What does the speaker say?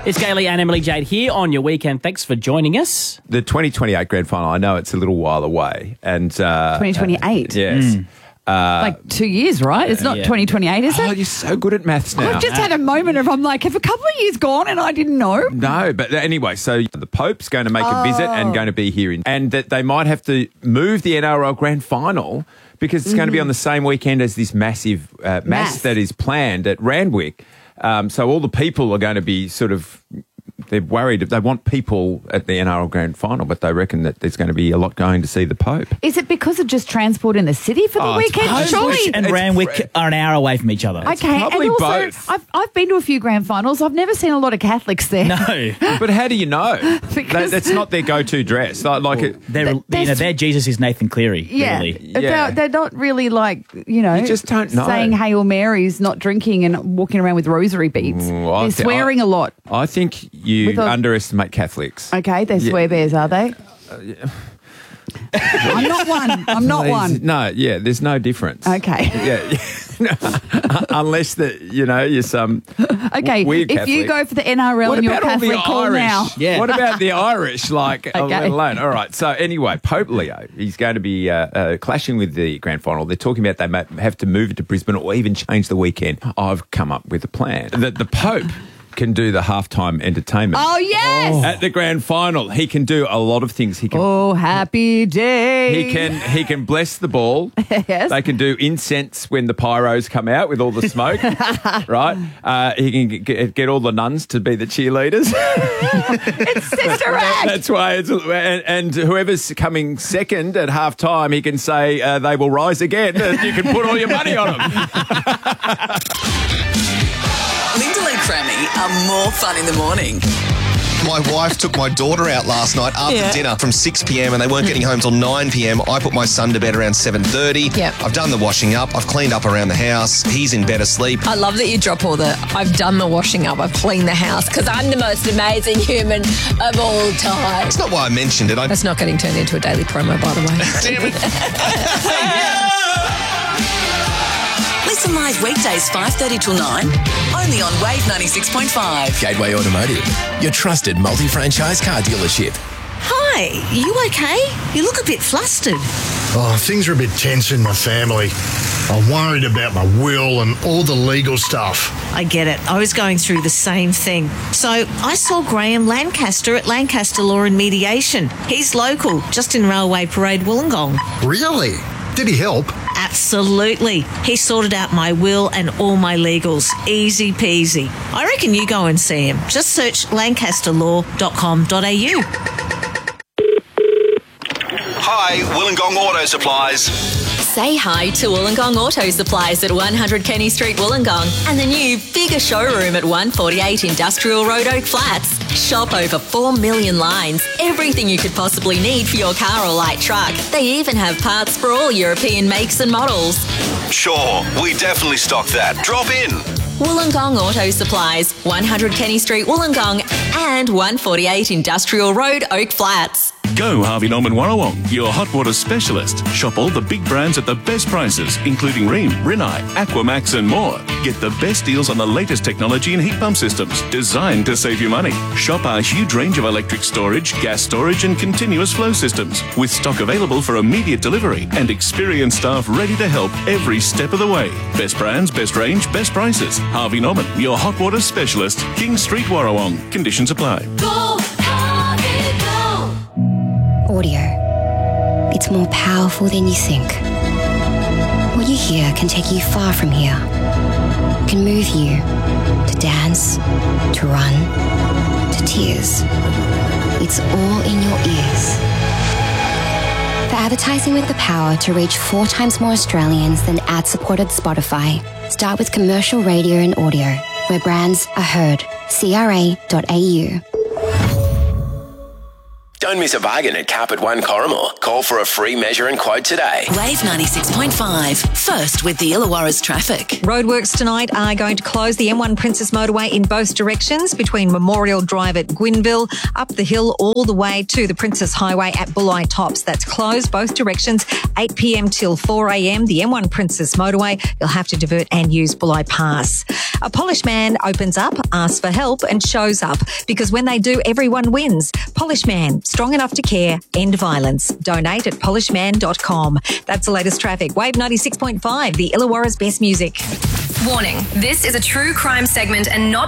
It's Gailey and Emily Jade here on your weekend. Thanks for joining us. The 2028 Grand Final, I know it's a little while away. And 2028? Yes. Like 2 years, right? It's not 2028, is it? Oh, you're so good at maths now. I've just had a moment of, I'm like, have a couple of years gone and I didn't know? No, but anyway, so the Pope's going to make a visit and going to be here. And that they might have to move the NRL Grand Final because it's going to be on the same weekend as this massive mass that is planned at Randwick. So all the people are going to be sort of, they're worried. They want people at the NRL Grand Final, but they reckon that there's going to be a lot going to see the Pope. Is it because of just transport in the city for the weekend? Surely. And Randwick are an hour away from each other. Okay, probably and also, both. I've been to a few Grand Finals. I've never seen a lot of Catholics there. No. But how do you know? Because- That's not their go-to dress. Their Jesus is Nathan Cleary, Yeah, really. Yeah. They're not really like, you just don't know. saying Hail Marys, not drinking and walking around with rosary beads. They're swearing a lot. I think you underestimate Catholics. Okay, they're swear bears, are they? I'm not one. I'm not one. No, there's no difference. Okay. Yeah. Unless you're some Okay, weird if Catholic. you go for the NRL What and you're about all the Catholic, call Irish? now. Yeah. What about the Irish? Let Okay. alone. All right. So anyway, Pope Leo, he's going to be clashing with the grand final. They're talking about they may have to move it to Brisbane or even change the weekend. I've come up with a plan that the Pope can do the halftime entertainment. Oh, yes. At the grand final, he can do a lot of things. He can. Oh, happy day. He can bless the ball. Yes. They can do incense when the pyros come out with all the smoke, right? He can get all the nuns to be the cheerleaders. It's Sister Act. That's why and whoever's coming second at half time, he can say they will rise again and you can put all your money on them. Linda and Crammy are more fun in the morning. My wife took my daughter out last night after dinner from 6 p.m. and they weren't getting home till 9 p.m. I put my son to bed around 7:30. Yep. I've done the washing up. I've cleaned up around the house. He's in bed asleep. I love that you drop all the, I've done the washing up, I've cleaned the house, because I'm the most amazing human of all time. That's not why I mentioned it. That's not getting turned into a daily promo, by the way. Damn it. Listen live weekdays 5:30 till 9, only on Wave 96.5. Gateway Automotive, your trusted multi-franchise car dealership. Hi, you okay? You look a bit flustered. Oh, things are a bit tense in my family. I'm worried about my will and all the legal stuff. I get it. I was going through the same thing. So I saw Graham Lancaster at Lancaster Law and Mediation. He's local, just in Railway Parade, Wollongong. Really? Did he help? Absolutely. He sorted out my will and all my legals. Easy peasy. I reckon you go and see him. Just search lancasterlaw.com.au. Hi, Wollongong Auto Supplies. Say hi to Wollongong Auto Supplies at 100 Kenny Street, Wollongong, and the new bigger showroom at 148 Industrial Road, Oak Flats. Shop over 4 million lines, everything you could possibly need for your car or light truck. They even have parts for all European makes and models. Sure, we definitely stock that. Drop in. Wollongong Auto Supplies, 100 Kenny Street, Wollongong, and 148 Industrial Road, Oak Flats. Go Harvey Norman Warrawong, your hot water specialist. Shop all the big brands at the best prices, including Rheem, Rinnai, Aquamax and more. Get the best deals on the latest technology and heat pump systems, designed to save you money. Shop our huge range of electric storage, gas storage and continuous flow systems, with stock available for immediate delivery and experienced staff ready to help every step of the way. Best brands, best range, best prices. Harvey Norman, your hot water specialist. King Street, Warrawong. Conditions apply. Go, Harvey, go! Audio. It's more powerful than you think. What you hear can take you far from here. Can move you to dance, to run, to tears. It's all in your ears. For advertising with the power to reach 4 times more Australians than ad-supported Spotify, start with commercial radio and audio, where brands are heard. CRA.au. Don't miss a bargain at Carpet One Corrimor. Call for a free measure and quote today. Wave 96.5. First with the Illawarra's traffic. Roadworks tonight are going to close the M1 Princess Motorway in both directions between Memorial Drive at Gwynville, up the hill all the way to the Princess Highway at Bulli Tops. That's closed both directions, 8 p.m. till 4 a.m. The M1 Princess Motorway, you'll have to divert and use Bulli Pass. A Polish man opens up, asks for help and shows up, because when they do, everyone wins. Polish Man, strong enough to care, end violence. Donate at polishman.com. That's the latest traffic. Wave 96.5, the Illawarra's best music. Warning, this is a true crime segment and not